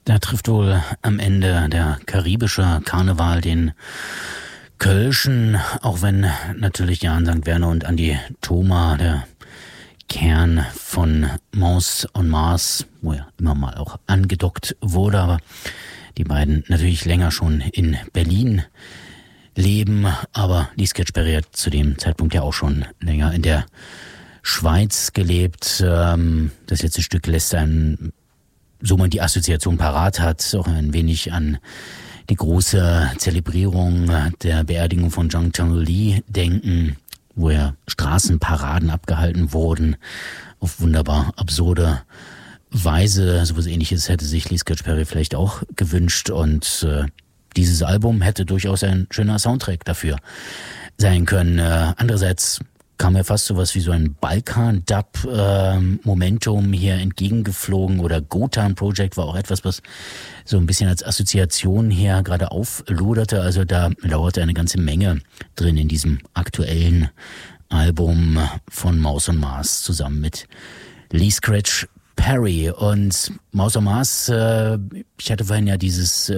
Da trifft wohl am Ende der karibische Karneval den Kölschen, auch wenn natürlich ja an St. Werner und Andi Thoma der Kern von Mons on Mars, wo er immer mal auch angedockt wurde, aber die beiden natürlich länger schon in Berlin leben, aber Lee Scratch-Perry hat zu dem Zeitpunkt ja auch schon länger in der Schweiz gelebt. Das letzte Stück lässt einen, so man die Assoziation parat hat, auch ein wenig an die große Zelebrierung der Beerdigung von Zhang Chang-Li denken, wo ja Straßenparaden abgehalten wurden, auf wunderbar absurde Weise. So was Ähnliches hätte sich Lee Scratch-Perry vielleicht auch gewünscht, und dieses Album hätte durchaus ein schöner Soundtrack dafür sein können. Andererseits kam mir fast sowas wie so ein Balkan-Dub-Momentum hier entgegengeflogen, oder Gotan Project war auch etwas, was so ein bisschen als Assoziation her gerade aufloderte. Also da lauerte eine ganze Menge drin in diesem aktuellen Album von Mons on Mars zusammen mit Lee Scratch-Perry. Und Mons on Mars, ich hatte vorhin ja dieses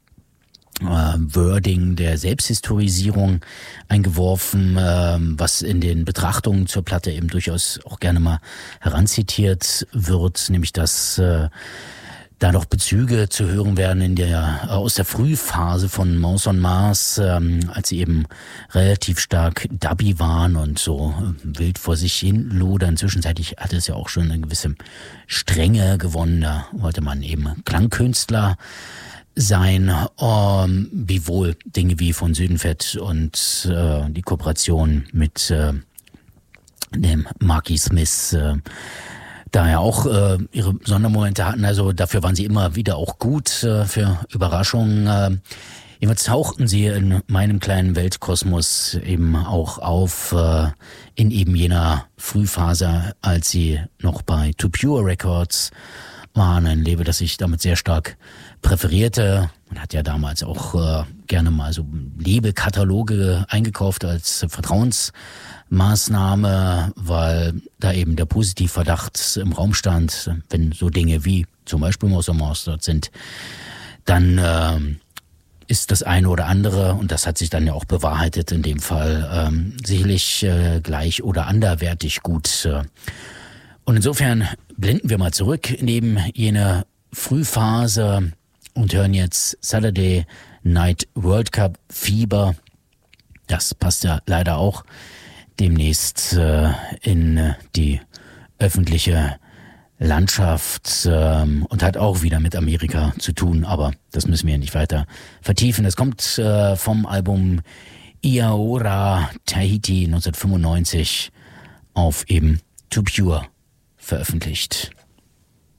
Wording der Selbsthistorisierung eingeworfen, was in den Betrachtungen zur Platte eben durchaus auch gerne mal heranzitiert wird, nämlich dass da noch Bezüge zu hören werden aus der Frühphase von Mons on Mars, als sie eben relativ stark dubby waren und so wild vor sich hin lodern. Zwischenzeitlich hatte es ja auch schon eine gewisse Strenge gewonnen, da wollte man eben Klangkünstler sein, wiewohl Dinge wie von Südenfett und die Kooperation mit dem Marky Smith da ja auch ihre Sondermomente hatten. Also dafür waren sie immer wieder auch gut für Überraschungen. Jedenfalls tauchten sie in meinem kleinen Weltkosmos eben auch auf in eben jener Frühphase, als sie noch bei Too Pure Records waren, ein Label, das ich damit sehr stark präferierte. Man hat ja damals auch gerne mal so Labelkataloge eingekauft als Vertrauensmaßnahme, weil da eben der Positivverdacht im Raum stand, wenn so Dinge wie zum Beispiel Mons on Mars dort sind, dann ist das eine oder andere, und das hat sich dann ja auch bewahrheitet in dem Fall, sicherlich gleich oder anderwertig gut. Und insofern blenden wir mal zurück neben jene Frühphase und hören jetzt Saturday Night World Cup Fieber. Das passt ja leider auch demnächst in die öffentliche Landschaft und hat auch wieder mit Amerika zu tun, aber das müssen wir nicht weiter vertiefen. Das kommt vom Album Iaora Tahiti 1995 auf eben Too Pure veröffentlicht.